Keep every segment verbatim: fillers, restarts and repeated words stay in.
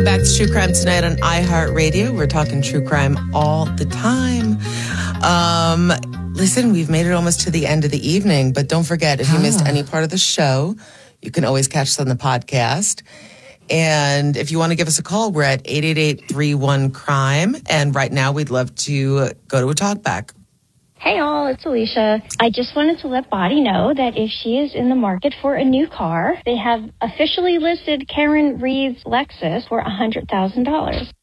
Welcome back to True Crime Tonight on iHeartRadio. We're talking true crime all the time. Um, listen, we've made it almost to the end of the evening, but don't forget, if you ah. missed any part of the show, you can always catch us on the podcast. And if you want to give us a call, we're at eight eight eight, three one, crime. And right now, we'd love to go to a talkback. Hey all, it's Alicia. I just wanted to let Body know that if she is in the market for a new car, they have officially listed Karen Reed's Lexus for one hundred thousand dollars.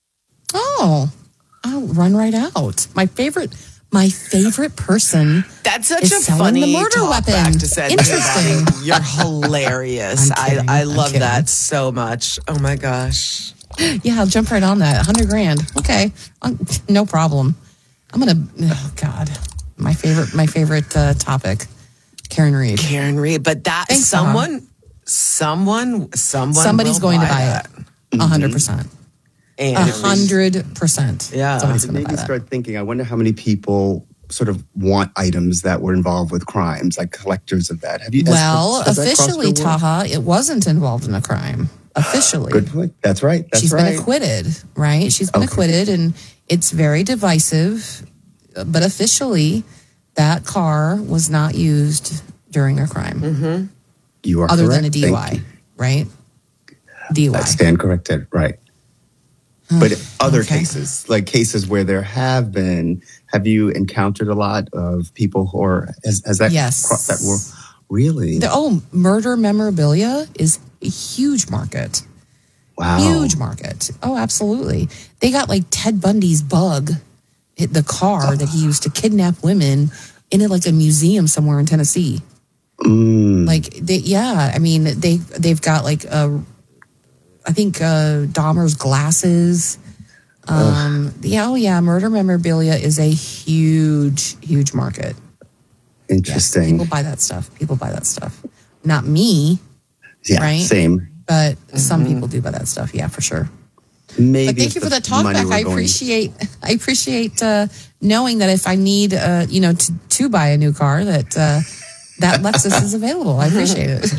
Oh, I'll run right out. My favorite, my favorite person. That's such is a selling funny the murder talkback weapon. to send Interesting. everybody. You're hilarious. I'm kidding. I, I I'm love kidding. that so much. Oh my gosh. Yeah, I'll jump right on that. one hundred grand. Okay, um, no problem. I'm gonna. Oh God, my favorite. My favorite uh, topic. Karen Reed. Karen Reed, but that Thanks, someone, someone, someone, somebody's will going buy to buy that. it. A hundred percent. And A it was- hundred percent. Yeah. Somebody's It going made to buy me that. start thinking, I wonder how many people sort of want items that were involved with crimes, like collectors of that. Have you? has- Well, has that crossed officially, your world? Taha, it wasn't involved in a crime. Officially. Good point. That's right. That's She's right. been acquitted, right? She's been Okay. acquitted, and it's very divisive. But officially, that car was not used during a crime, Mm-hmm. You are other correct. than a Thank DUI, you. right? DUI. I stand corrected. Right. But other Okay. cases, like cases where there have been, have you encountered a lot of people who are, has, has that, Yes. cro- that were, really? The, oh, murder memorabilia is a huge market. Wow. Huge market. Oh, absolutely. They got like Ted Bundy's bug, hit the car that he used to kidnap women, in a, like a museum somewhere in Tennessee. Mm. Like they, yeah. I mean, they they've got like a, I think uh, Dahmer's glasses. Um, yeah, oh yeah. Murder memorabilia is a huge, huge market. Yes, Interesting. people buy that stuff. People buy that stuff. Not me, yeah, right? same. but some people do buy that stuff. Yeah, for sure. Maybe But thank it's you for the that talk money back. we're I going- appreciate. I appreciate uh, knowing that if I need, uh, you know, to, to buy a new car, that uh, that Lexus is available. I appreciate it.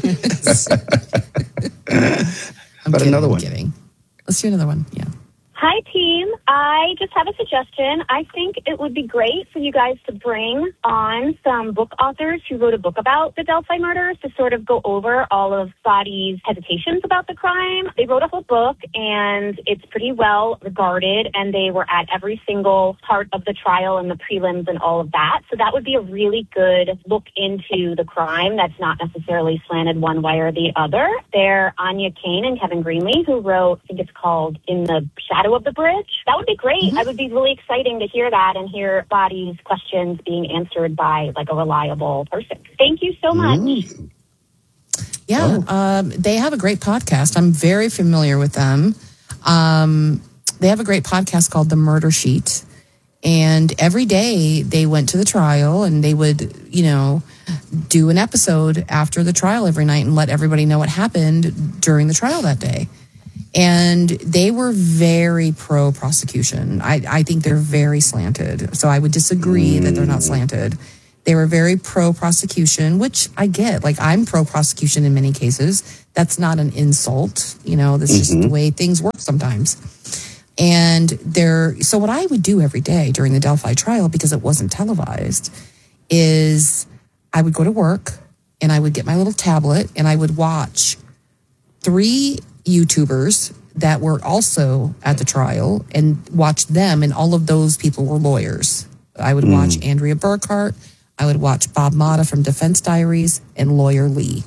I'm But kidding, another I'm one. kidding. Let's do another one. Yeah. Hi, team. I just have a suggestion. I think it would be great for you guys to bring on some book authors who wrote a book about the Delphi murders to sort of go over all of Body's hesitations about the crime. They wrote a whole book, and it's pretty well regarded, and they were at every single part of the trial and the prelims and all of that. So that would be a really good look into the crime that's not necessarily slanted one way or the other. They're Anya Kane and Kevin Greenlee, who wrote, I think it's called In the Shadow of the Bridge. That would be great. Mm-hmm. I would be really exciting to hear that and hear Body's questions being answered by like a reliable person. Thank you so much. Mm. Yeah, Oh. um, they have a great podcast. I'm very familiar with them. Um, they have a great podcast called The Murder Sheet. And every day they went to the trial and they would, you know, do an episode after the trial every night and let everybody know what happened during the trial that day. And they were very pro prosecution. I, I think they're very slanted. So I would disagree mm. that they're not slanted. They were very pro prosecution, which I get. Like, I'm pro prosecution in many cases. That's not an insult. You know, that's mm-hmm. just the way things work sometimes. And they're, so what I would do every day during the Delphi trial, because it wasn't televised, is I would go to work and I would get my little tablet and I would watch three YouTubers that were also at the trial and watch them, and all of those people were lawyers. I would mm. watch Andrea Burkhart, I would watch Bob Motta from Defense Diaries, and Lawyer Lee.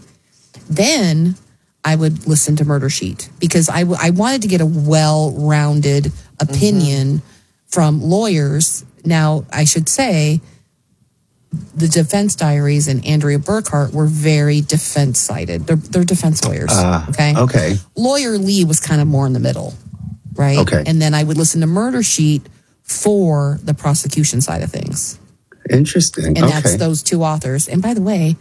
Then I would listen to Murder Sheet because I, w- I wanted to get a well-rounded opinion mm-hmm. from lawyers. Now, I should say, the Defense Diaries and Andrea Burkhart were very defense-sided. They're, they're defense lawyers, uh, okay? Okay. Lawyer Lee was kind of more in the middle, right? Okay. And then I would listen to Murder Sheet for the prosecution side of things. Interesting. And okay. that's those two authors. And by the way,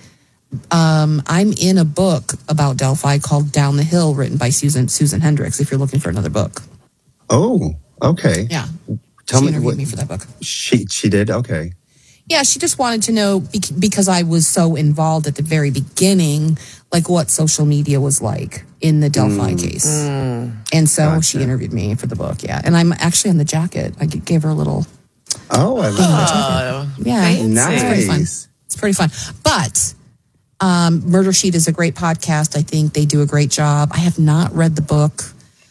um, I'm in a book about Delphi called Down the Hill, written by Susan Susan Hendricks, if you're looking for another book. Oh, okay. Yeah. Tell she me interviewed what, me for that book. She she did? Okay. Yeah, she just wanted to know, because I was so involved at the very beginning, like what social media was like in the Delphi Mm. case. And so Gotcha. she interviewed me for the book. Yeah. And I'm actually on the jacket. I g- gave her a little, Oh, I love that. Oh, yeah. fancy. It's pretty fun. Nice. It's pretty fun. But um, Murder Sheet is a great podcast. I think they do a great job. I have not read the book.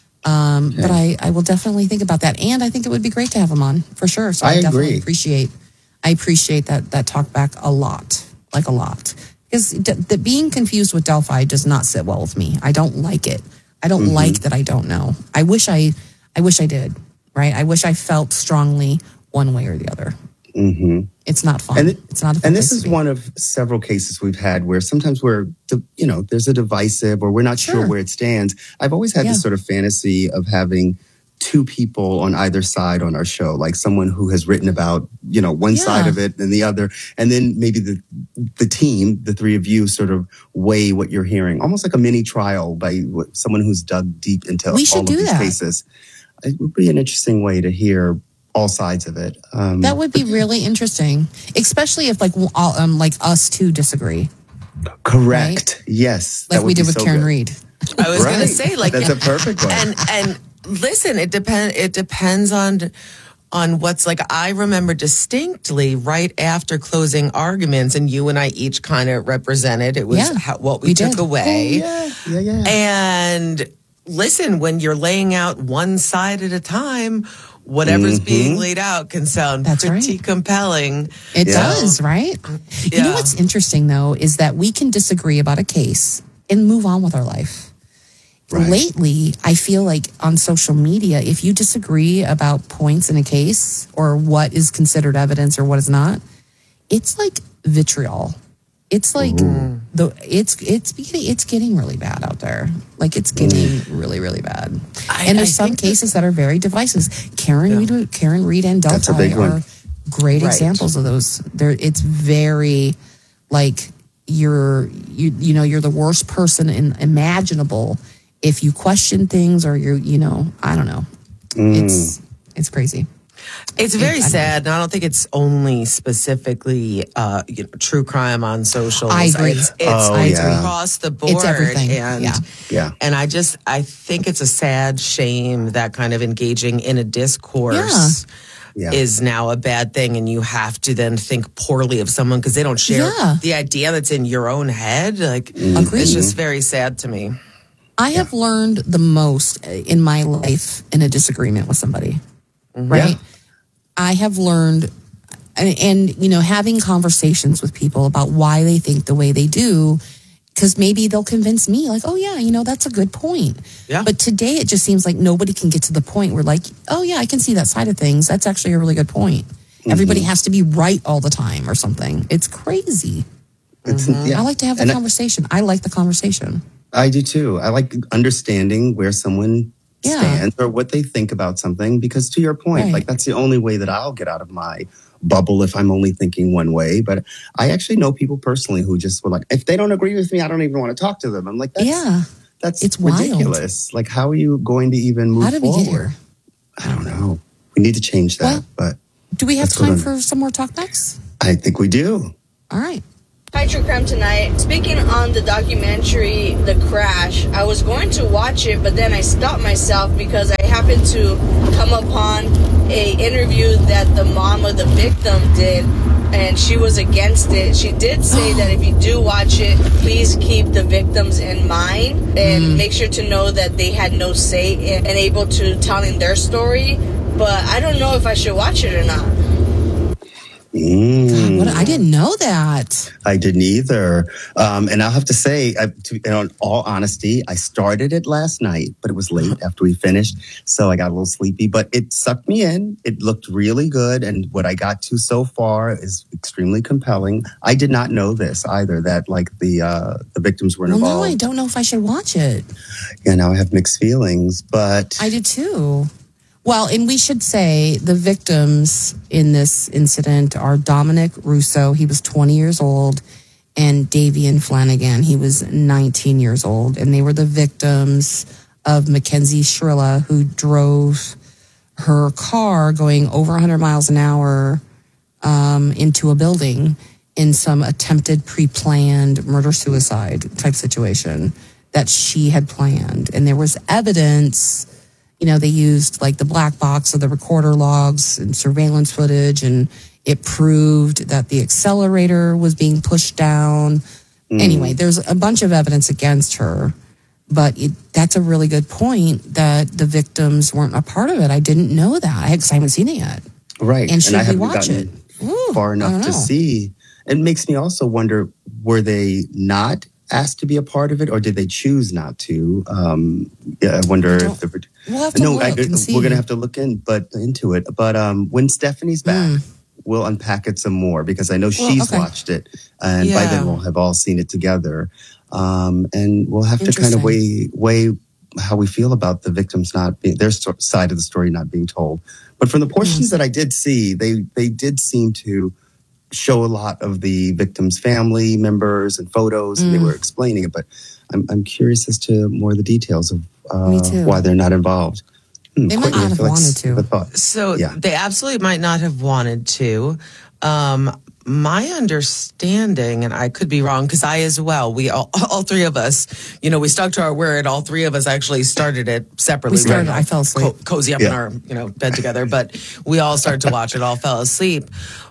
Um, But I, I will definitely think about that. And I think it would be great to have them on for sure. So I, I definitely agree. appreciate, I appreciate that, that talk back a lot, like a lot. Because d- the being confused with Delphi does not sit well with me. I don't like it. I don't Mm-hmm. like that I don't know. I wish I, I wish I did, right? I wish I felt strongly one way or the other. Mm-hmm. It's not fun. And, it- it's not a fun and this place is to be. one of several cases we've had where sometimes we're, di- you know, there's a divisive or we're not sure, Sure. where it stands. I've always had Yeah. this sort of fantasy of having two people on either side on our show, like someone who has written about, you know, one Yeah. side of it and the other. And then maybe the the team, the three of you sort of weigh what you're hearing, almost like a mini trial by what- someone who's dug deep into We should all of do these that. cases. It would be an interesting way to hear all sides of it. Um, That would be really interesting, especially if like w- all, um like us two disagree, correct. Yes. like that we would did be with so Karen good. Reed. I was going Right. to say, like, That's a perfect one. and and listen, it depend. It depends on on what's like. I remember distinctly right after closing arguments, and you and I each kind of represented. It was Yeah, how, what we, we took did. away. Oh, yeah, yeah, yeah. And listen, when you're laying out one side at a time, whatever's Mm-hmm. being laid out can sound That's pretty right. compelling. It Yeah. does, right? You know Yeah. what's interesting though is that we can disagree about a case and move on with our life. Right. Lately, I feel like on social media, if you disagree about points in a case or what is considered evidence or what is not, it's like vitriol. It's like the it's it's getting it's getting really bad out there. Like it's getting really really bad. I- and there's I some think that- cases that are very divisive. Karen Reed, Karen Reed and That's a Delphi big one. are great Right. examples of those. There, it's very like you're you you know you're the worst person in, imaginable if you question things or you're you know I don't know. Mm. It's it's crazy. It's very I don't sad, and I don't think it's only specifically uh, you know, true crime on socials. I agree. It's, it's, Oh, it's yeah. across the board. It's everything. And, Yeah. Yeah. And I just, I think it's a sad shame that kind of engaging in a discourse Yeah. is now a bad thing, and you have to then think poorly of someone because they don't share Yeah. the idea that's in your own head. Like, Agreed. it's just very sad to me. I have learned the most in my life in a disagreement with somebody, right? Yeah. I have learned, and, and, you know, having conversations with people about why they think the way they do, because maybe they'll convince me, like, oh, yeah, you know, that's a good point. Yeah. But today it just seems like nobody can get to the point where, like, oh, yeah, I can see that side of things. That's actually a really good point. Everybody has to be right all the time or something. It's crazy. It's, yeah. I like to have the And I- conversation. I like the conversation. I do too. I like understanding where someone Yeah. stands or what they think about something because to your point, Right. like that's the only way that I'll get out of my bubble if I'm only thinking one way. But I actually know people personally who just were like, if they don't agree with me, I don't even want to talk to them. I'm like, that's, Yeah. that's It's wild. ridiculous. Like, how are you going to even move How did we forward? get here? I don't know. We need to change that, Well- but Do we have That's what time I'm- for some more talk next? I think we do. All right. Hi, True Crime Tonight. Speaking on the documentary, The Crash, I was going to watch it, but then I stopped myself because I happened to come upon a interview that the mom of the victim did, and she was against it. She did say that if you do watch it, please keep the victims in mind and make sure to know that they had no say in, and able to telling their story. But I don't know if I should watch it or not. Mm. What, I didn't know that. I didn't either. Um, and I'll have to say, I, to, in all honesty, I started it last night, but it was late after we finished. So I got a little sleepy, but it sucked me in. It looked really good. And what I got to so far is extremely compelling. I did not know this either, that like the, uh, the victims were Well, involved. no, I don't know if I should watch it. Yeah, now I have mixed feelings, but I did too. Well, and we should say the victims in this incident are Dominic Russo. He was twenty years old, and Davian Flanagan. He was nineteen years old, and they were the victims of Mackenzie Shrilla, who drove her car going over one hundred miles an hour um, into a building. in some attempted pre-planned murder-suicide type situation that she had planned. And there was evidence, you know, they used like the black box of the recorder logs and surveillance footage, and it proved that the accelerator was being pushed down. Mm. Anyway, there's a bunch of evidence against her, but it, that's a really good point that the victims weren't a part of it. I didn't know that because I haven't seen it yet. Right. And should and I we haven't watch gotten it? Ooh, far enough to know. see. It makes me also wonder, were they not asked to be a part of it, or did they choose not to? Um, yeah, I wonder if they were. We'll have to no, look I, and see. we're going to have to look in, but into it. But um, when Stephanie's back, mm. we'll unpack it some more because I know well, she's okay. watched it, and yeah. by then we'll have all seen it together. Um, and we'll have to kind of weigh weigh how we feel about the victims not being their st- side of the story not being told. But from the portions mm. that I did see, they they did seem to show a lot of the victims' family members and photos, mm. and they were explaining it. But I'm I'm curious as to more of the details of uh, why they're not involved. Hmm, they might not have wanted to. So yeah. they absolutely might not have wanted to. Um, my understanding, and I could be wrong because I as well, we all, all three of us, you know, we stuck to our word. All three of us actually started it separately. We started, right? I fell asleep. Co- cozy up yeah. in our, you know, bed together, but we all started to watch it, all fell asleep.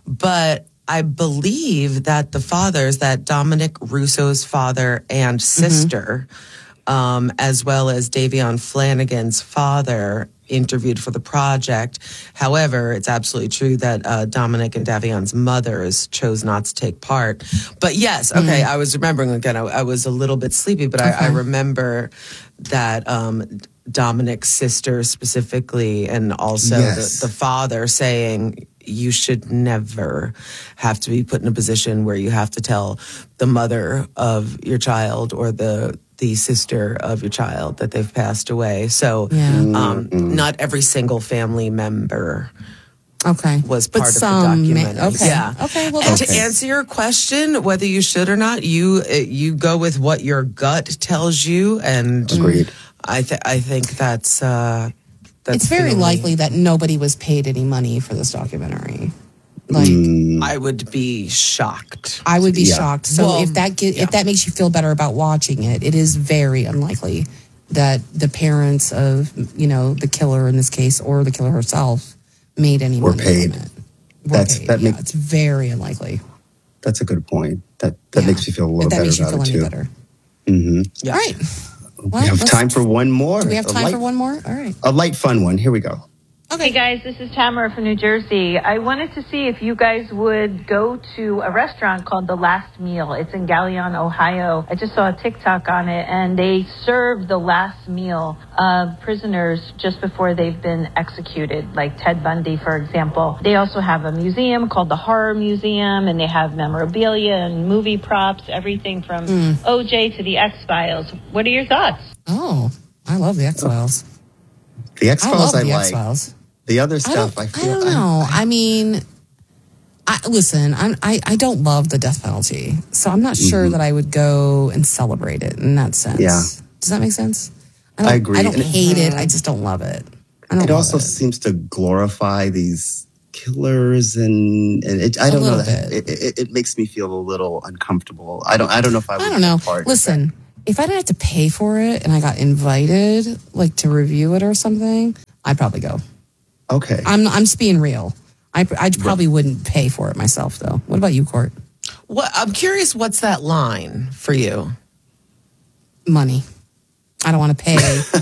But I believe that the fathers, that Dominic Russo's father and sister, mm-hmm. um, as well as Davion Flanagan's father, interviewed for the project. However, it's absolutely true that uh, Dominic and Davion's mothers chose not to take part. But yes, okay, mm. I was remembering again, I, I was a little bit sleepy, but okay. I, I remember that um, Dominic's sister specifically, and also yes. the, the father saying, you should never have to be put in a position where you have to tell the mother of your child or the the sister of your child that they've passed away. So yeah. um, mm-hmm. not every single family member okay. was part but of some, the documentary. Okay. Yeah. Okay. Well, and okay. to answer your question, whether you should or not, you you go with what your gut tells you. And Agreed. I, th- I think that's... Uh, That's it's very likely that nobody was paid any money for this documentary. Like, mm. I would be shocked. I would be yeah. shocked. So well, if that get, yeah. if that makes you feel better about watching it, it is very unlikely that the parents of, you know, the killer in this case, or the killer herself, made any Were money paid. from it. Were That's paid. that Yeah, makes it's very unlikely. That's a good point. That that yeah. makes you feel a little that better makes you about feel it any too. Better. Mm-hmm. Yeah. All right. Well, we have time for one more. Do we have time light, for one more? All right. A light, fun one. Here we go. Okay. Hey guys, this is Tamara from New Jersey. I wanted to see if you guys would go to a restaurant called The Last Meal. It's in Galleon, Ohio. I just saw a TikTok on it, and they serve the last meal of prisoners just before they've been executed, like Ted Bundy, for example. They also have a museum called the Horror Museum, and they have memorabilia and movie props, everything from mm. O J to the X-Files. What are your thoughts? Oh, I love the X-Files. The X-Files I, I the like. X-Files. The other stuff, I, I, feel, I don't know. I, I mean, I, listen, I'm, I I don't love the death penalty, so I'm not mm-hmm. sure that I would go and celebrate it in that sense. Yeah. Does that make sense? I, don't, I agree. I don't and hate it, it. I just don't love it. I don't it love also it. seems to glorify these killers, and, and it, I a don't know. Bit. It, it, it makes me feel a little uncomfortable. I don't. I don't know if I. Would I don't know. Part Listen, if I didn't have to pay for it and I got invited, like to review it or something, I'd probably go. Okay. I'm I'm just being real. I I probably wouldn't pay for it myself though. What about you, Court? What I'm curious, what's that line for you? Money. I don't want to pay.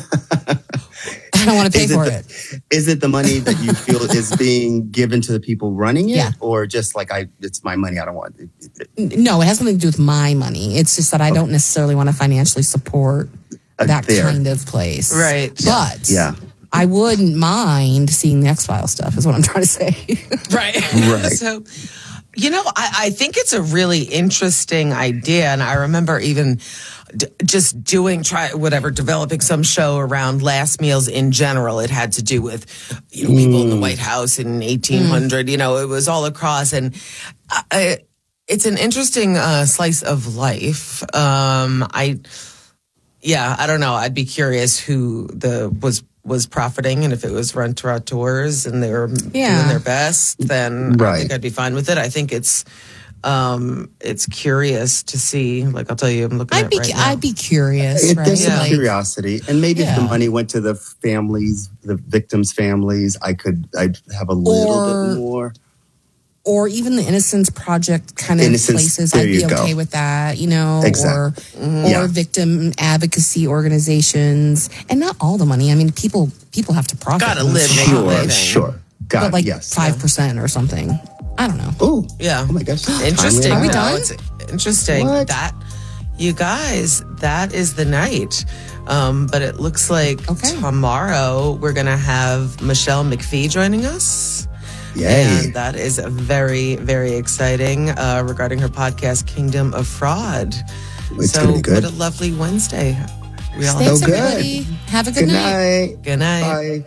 I don't want to pay is for it, the, it. Is it the money that you feel is being given to the people running it, yeah. or just like I? It's my money. I don't want it. No, it has nothing to do with my money. It's just that I okay. don't necessarily want to financially support uh, that there. kind of place, right? But yeah. I wouldn't mind seeing the X-Files stuff, is what I'm trying to say. Right. Right. So, you know, I, I think it's a really interesting idea. And I remember even d- just doing, try whatever, developing some show around last meals in general. It had to do with, you know, people mm. in the White House in eighteen hundred. Mm. You know, it was all across. And I, it's an interesting uh, slice of life. Um, I, yeah, I don't know. I'd be curious who the was was profiting, and if it was restaurateurs and they were yeah. doing their best, then right. I think I'd be fine with it. I think it's Um, it's curious to see. Like I'll tell you, I'm looking I'd at be, it right now. I'd be curious, It, right? there's some Yeah. curiosity, and maybe if the Yeah. money went to the families, the victims' families, I could, I'd have a little Or- bit more. Or even the Innocence Project kind of Innocence, places, there I'd be you go. okay with that, you know, Exactly. or Mm-hmm. or Yeah. victim advocacy organizations, and not all the money. I mean, people people have to profit. Gotta from live, this, make a Sure, living. sure. God, but like yes. five percent or something. I don't know. Oh, Yeah. Oh my gosh. Interesting. Are we No, done? It's interesting. What? That you guys, that is the night. Um, but it looks like Okay. tomorrow we're gonna have Michelle McPhee joining us. Yay. And that is very, very exciting uh, regarding her podcast, Kingdom of Fraud. It's so gonna be good. what a lovely Wednesday. We all Thanks, So good. everybody. Have a good, Good night. night. Good night.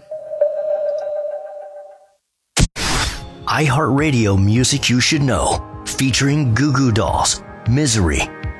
Bye. iHeartRadio Music You Should Know, featuring Goo Goo Dolls, Misery,